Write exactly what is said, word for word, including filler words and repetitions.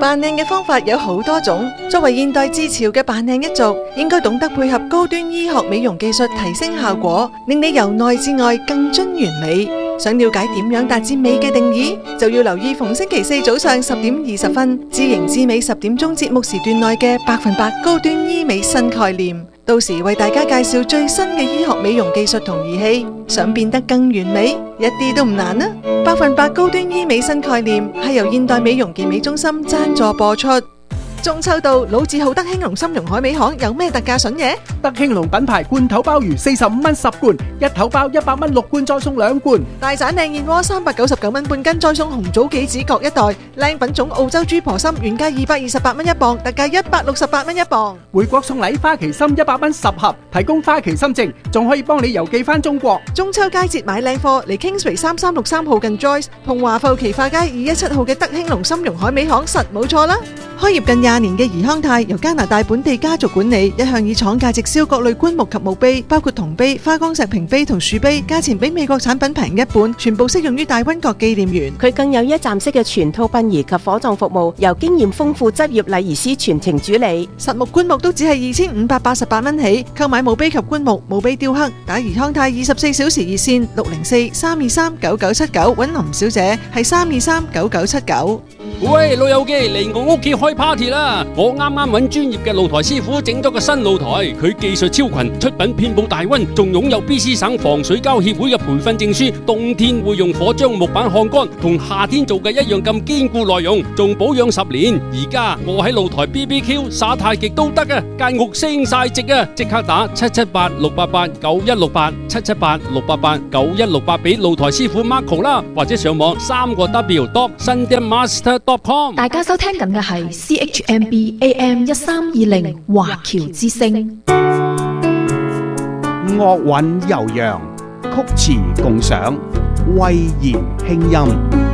扮靚嘅方法有好多種，作為現代至潮嘅扮靚一族，應該懂得配合高端醫學美容技術提升效果，令你由內至外更臻完美。想了解點樣達至美嘅定義，就要留意逢星期四早上十點二十分，知型知美十點鐘節目時段內嘅百分百高端醫美新概念。到時為大家介紹最新嘅醫學美容技術同儀器，想變得更完美，一啲都唔難啊！百分百高端醫美新概念係由現代美容健美中心贊助播出。中秋到，老字號德興隆參茸海味行有咩特價筍嘢？ 德興隆品牌罐頭鮑魚四十五蚊十罐，一頭鮑一百蚊六罐，再送兩罐。 大盞靚燕窩三百九十九蚊半斤，再送紅棗杞子各一袋。靚品種澳洲豬婆參原價二百二十八蚊一磅，特價一百六十八蚊一磅。 回國送禮花旗參一百蚊十盒，提供花旗參證，仲可以幫你郵寄翻中國。 中秋佳節買靚貨嚟 Kingsway 三三六三號近 Joyce 同華埠奇化街二一七號嘅德興隆參茸海味行實冇錯啦。開業近廿年嘅怡康泰由加拿大本地家族管理，一向以廠價直銷各類棺木及墓碑，包括銅碑、花崗石屏碑同樹碑，價錢比美國產品平一半，全部適用於大溫國紀念園。 佢更有一站式嘅全套殯儀及火葬服務，由經驗豐富執業禮儀師全程主理。 實木棺木都只係二千五百八十八蚊起，購買墓碑及棺木、墓碑雕刻，打怡康泰二十四小時熱線六零四三二三九九七九，揾林小姐係三二三九九七九。 喂，老友記嚟我屋企開 party 啦！我啱啱揾專業嘅露台師傅整咗個新露台，佢技術超群，出品遍佈大溫，仲擁有 B C 省防水膠協會嘅培訓證書。冬天會用火將木板烘乾，同夏天做嘅一樣咁堅固耐用，仲保養十年。而家我喺露台 B B Q 耍太極都得啊！間屋升晒值啊！即刻打七七八六八八九一六八七七八六八八九一六八俾露台師傅 Marco 啦，或者上網三個 W dot sundanmaster dot com。 大家收聽緊嘅係 C H M B A M 一三二零華僑之聲。 樂韻悠揚，曲詞共賞，慧言輕音。